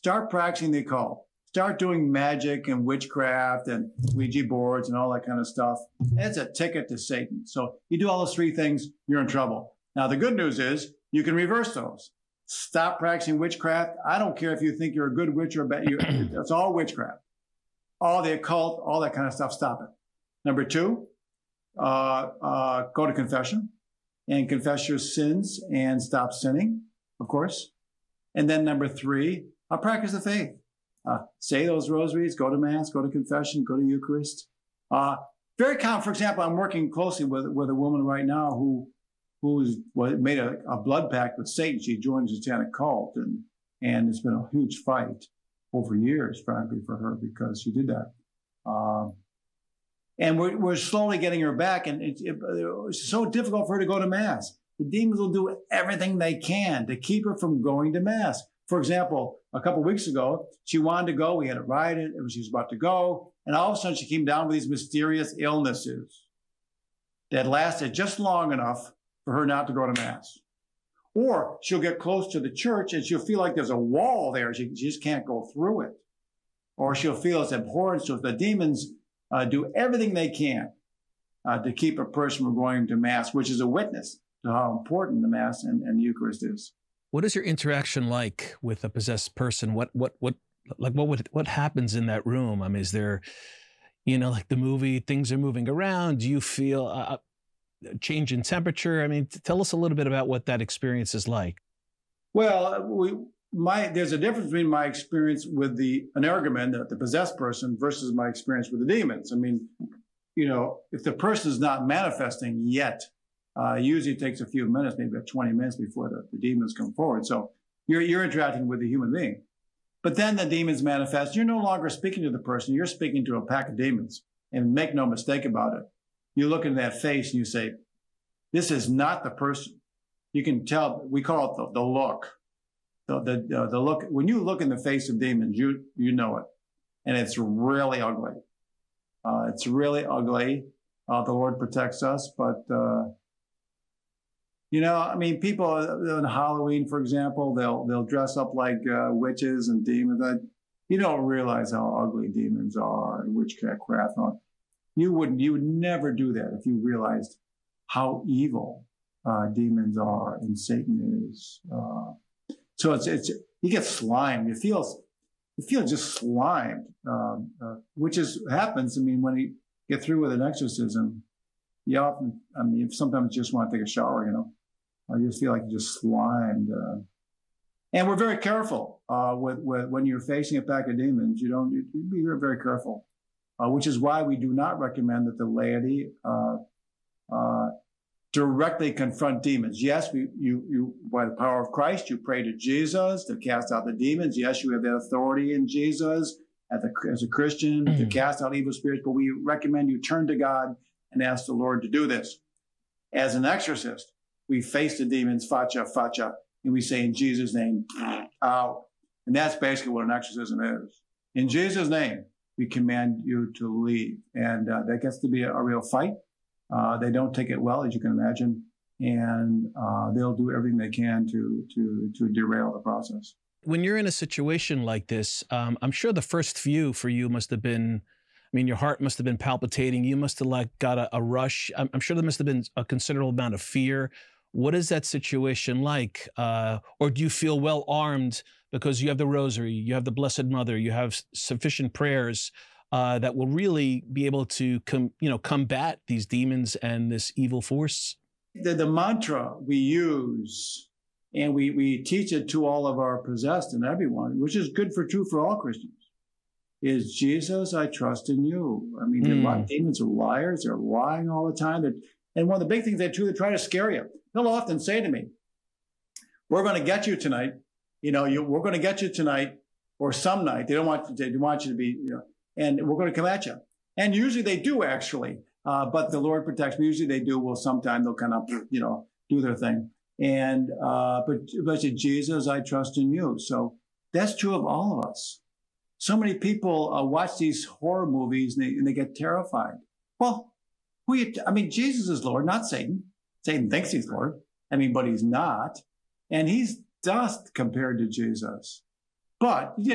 start practicing the occult. Start doing magic and witchcraft and Ouija boards and all that kind of stuff. That's a ticket to Satan. So you do all those three things, you're in trouble. Now, the good news is you can reverse those. Stop practicing witchcraft. I don't care if you think you're a good witch or a bad. It's all witchcraft. All the occult, all that kind of stuff, stop it. Number two, go to confession and confess your sins and stop sinning, of course. And then number three, practice the faith. Say those rosaries, go to Mass, go to confession, go to Eucharist. Very common. For example, I'm working closely with a woman right now who's made a blood pact with Satan. She joined the satanic cult, and it's been a huge fight over years, frankly, for her because she did that. And we're slowly getting her back, and it's so difficult for her to go to Mass. The demons will do everything they can to keep her from going to Mass. For example, a couple of weeks ago, she wanted to go. We had it right. She was about to go. And all of a sudden, she came down with these mysterious illnesses that lasted just long enough for her not to go to Mass. Or she'll get close to the church and she'll feel like there's a wall there. She just can't go through it. Or she'll feel it's abhorrent. So the demons do everything they can to keep a person from going to Mass, which is a witness to how important the Mass and the Eucharist is. What is your interaction like with a possessed person? What happens in that room? I mean, is there, like the movie, things are moving around? Do you feel a change in temperature? I mean, tell us a little bit about what that experience is like. Well, there's a difference between my experience with the energumen, the possessed person, versus my experience with the demons. I mean, if the person is not manifesting yet, usually it takes a few minutes, maybe 20 minutes before the demons come forward. So you're interacting with a human being. But then the demons manifest. You're no longer speaking to the person. You're speaking to a pack of demons. And make no mistake about it. You look in that face and you say, this is not the person. You can tell, we call it the look. The look. When you look in the face of demons, you know it. And it's really ugly. It's really ugly. The Lord protects us, but people on Halloween, for example, they'll dress up like witches and demons. You don't realize how ugly demons are and witchcraft. You would never do that if you realized how evil demons are and Satan is. So you get slimed. You feel just slimed, which happens. I mean, when you get through with an exorcism, you often, sometimes you just want to take a shower, I just feel like you're just slimed. And we're very careful with when you're facing a pack of demons. You be very, very careful, which is why we do not recommend that the laity directly confront demons. Yes, you by the power of Christ, you pray to Jesus to cast out the demons. Yes, you have that authority in Jesus as a Christian to cast out evil spirits, but we recommend you turn to God and ask the Lord to do this. As an exorcist, we face the demons, facha, facha, and we say, in Jesus' name, out. And that's basically what an exorcism is. In Jesus' name, we command you to leave. And that gets to be a real fight. They don't take it well, as you can imagine. And they'll do everything they can to derail the process. When you're in a situation like this, I'm sure the first few for you must have been, your heart must have been palpitating. You must have got a rush. I'm sure there must have been a considerable amount of fear. What is that situation like? Or do you feel well armed because you have the rosary, you have the Blessed Mother, you have sufficient prayers that will really be able to combat these demons and this evil force? The mantra we use, and we teach it to all of our possessed and everyone, which is true for all Christians, is Jesus, I trust in you. Demons are liars. They're lying all the time. And one of the big things they try to scare you. They'll often say to me, we're going to get you tonight. We're going to get you tonight or some night. They want you to be, and we're going to come at you. And usually they do actually, but the Lord protects me. Usually they do. Well, sometime they'll kind of, do their thing. And, but Jesus, I trust in you. So that's true of all of us. So many people watch these horror movies and they get terrified. Well, Jesus is Lord, not Satan. Satan thinks he's Lord. But he's not. And he's dust compared to Jesus. But